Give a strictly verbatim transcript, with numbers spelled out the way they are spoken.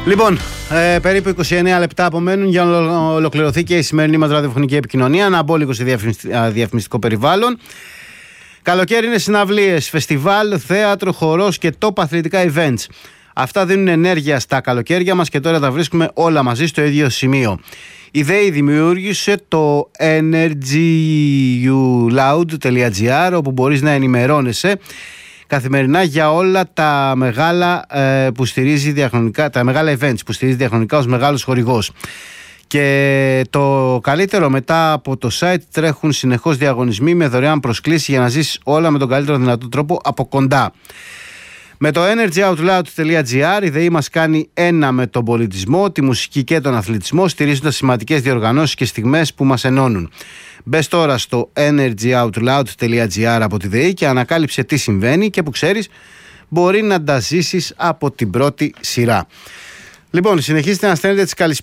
Λοιπόν, ε, περίπου είκοσι εννέα λεπτά απομένουν για να ολοκληρωθεί και η σημερινή μας ραδιοφωνική επικοινωνία. Να μπω λίγο σε διαφημιστικό περιβάλλον. Καλοκαίρι είναι συναυλίες, φεστιβάλ, θέατρο, χορός και top αθλητικά events. Αυτά δίνουν ενέργεια στα καλοκαίρια μας και τώρα τα βρίσκουμε όλα μαζί στο ίδιο σημείο. Η ΔΕΗ δημιούργησε το energyuloud τελεία gr, όπου μπορείς να ενημερώνεσαι καθημερινά για όλα τα μεγάλα, ε, που στηρίζει διαχρονικά, τα μεγάλα events που στηρίζει διαχρονικά ως μεγάλος χορηγός. Και το καλύτερο, μετά από το site τρέχουν συνεχώς διαγωνισμοί με δωρεάν προσκλήσεις για να ζήσεις όλα με τον καλύτερο δυνατό τρόπο από κοντά. Με το energyouloud τελεία gr η ΔΕΗ μας κάνει ένα με τον πολιτισμό, τη μουσική και τον αθλητισμό, στηρίζοντας σημαντικές διοργανώσεις και στιγμές που μας ενώνουν. Μπες τώρα στο energyouloud τελεία gr από τη ΔΕΗ και ανακάλυψε τι συμβαίνει και που ξέρεις μπορεί να τα ζήσεις από την πρώτη σειρά. Λοιπόν, συνεχίζετε να στέλνετε τις καλησπέρες